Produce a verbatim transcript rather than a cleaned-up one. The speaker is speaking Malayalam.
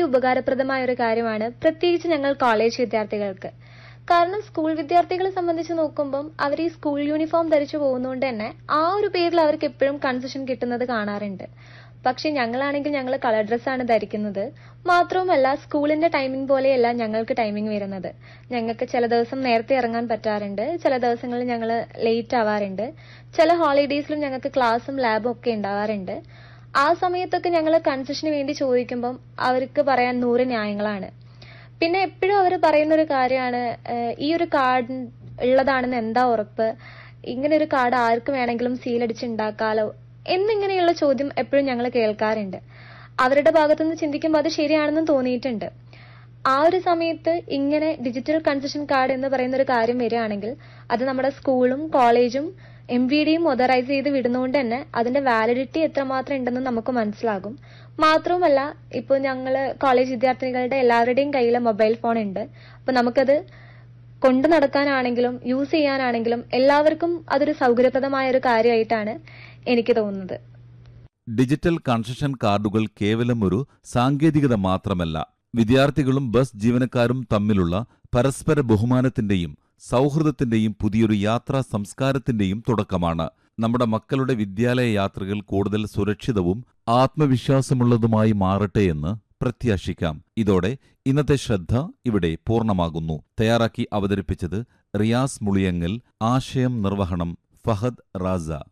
ഉപകാരപ്രദമായ ഒരു കാര്യമാണ്, പ്രത്യേകിച്ച് ഞങ്ങൾ കോളേജ് വിദ്യാർത്ഥികൾക്ക്. കാരണം സ്കൂൾ വിദ്യാർത്ഥികളെ സംബന്ധിച്ച് നോക്കുമ്പം അവർ ഈ സ്കൂൾ യൂണിഫോം ധരിച്ചു പോകുന്നതുകൊണ്ട് തന്നെ ആ ഒരു പേരിൽ അവർക്ക് എപ്പോഴും കൺസെഷൻ കിട്ടുന്നത് കാണാറുണ്ട്. പക്ഷെ ഞങ്ങളാണെങ്കിൽ ഞങ്ങൾ കളർ ഡ്രസ്സാണ് ധരിക്കുന്നത്. മാത്രവുമല്ല, സ്കൂളിന്റെ ടൈമിംഗ് പോലെയല്ല ഞങ്ങൾക്ക് ടൈമിംഗ് വരുന്നത്. ഞങ്ങൾക്ക് ചില ദിവസം നേരത്തെ ഇറങ്ങാൻ പറ്റാറുണ്ട്, ചില ദിവസങ്ങളിൽ ഞങ്ങൾ ലേറ്റ് ആവാറുണ്ട്. ചില ഹോളിഡേയ്സിലും ഞങ്ങൾക്ക് ക്ലാസ്സും ലാബും ഒക്കെ ഉണ്ടാവാറുണ്ട്. ആ സമയത്തൊക്കെ ഞങ്ങൾ കൺസെഷന് വേണ്ടി ചോദിക്കുമ്പം അവർക്ക് പറയാൻ നൂറ് ന്യായങ്ങളാണ്. പിന്നെ എപ്പോഴും അവർ പറയുന്ന ഒരു കാര്യമാണ്, ഈ ഒരു കാർഡ് ഉള്ളതാണെന്ന് എന്താ ഉറപ്പ്, ഇങ്ങനെ ഒരു കാർഡ് ആർക്ക് വേണമെങ്കിലും സീലടിച്ച് ഉണ്ടാക്കാലോ എന്നിങ്ങനെയുള്ള ചോദ്യം എപ്പോഴും ഞങ്ങൾ കേൾക്കാറുണ്ട്. അവരുടെ ഭാഗത്തുനിന്ന് ചിന്തിക്കുമ്പോൾ അത് ശരിയാണെന്നും തോന്നിയിട്ടുണ്ട്. ആ ഒരു സമയത്ത് ഇങ്ങനെ ഡിജിറ്റൽ കൺസെഷൻ കാർഡ് എന്ന് പറയുന്ന ഒരു കാര്യം വരികയാണെങ്കിൽ അത് നമ്മുടെ സ്കൂളും കോളേജും എം വി ഡിയും ഓതറൈസ് ചെയ്ത് വിടുന്നതുകൊണ്ട് തന്നെ അതിന്റെ വാലിഡിറ്റി എത്രമാത്രം ഉണ്ടെന്ന് നമുക്ക് മനസ്സിലാകും. മാത്രവുമല്ല, ഇപ്പോൾ ഞങ്ങൾ കോളേജ് വിദ്യാർത്ഥികളുടെ എല്ലാവരുടെയും കയ്യിൽ മൊബൈൽ ഫോൺ ഉണ്ട്. അപ്പൊ നമുക്കത് കൊണ്ടു നടക്കാനാണെങ്കിലും യൂസ് ചെയ്യാനാണെങ്കിലും എല്ലാവർക്കും അതൊരു സൗകര്യപ്രദമായ ഒരു കാര്യമായിട്ടാണ് എനിക്ക് തോന്നുന്നത്. ഡിജിറ്റൽ കൺസെഷൻ കാർഡുകൾ കേവലം ഒരു സാങ്കേതികത മാത്രമല്ല, വിദ്യാർത്ഥികളും ബസ് ജീവനക്കാരും തമ്മിലുള്ള പരസ്പര ബഹുമാനത്തിന്റെയും സൗഹൃദത്തിന്റെയും പുതിയൊരു യാത്രാ സംസ്കാരത്തിന്റെയും തുടക്കമാണ്. നമ്മുടെ മക്കളുടെ വിദ്യാലയ യാത്രകൾ കൂടുതൽ സുരക്ഷിതവും ആത്മവിശ്വാസമുള്ളതുമായി മാറട്ടെ എന്ന് പ്രത്യാശിക്കാം. ഇതോടെ ഇന്നത്തെ ശ്രദ്ധ ഇവിടെ പൂർണ്ണമാകുന്നു. തയ്യാറാക്കി അവതരിപ്പിച്ചത് റിയാസ് മുളിയങ്ങൽ, ആശയം നിർവഹണം ഫഹദ് റാസ.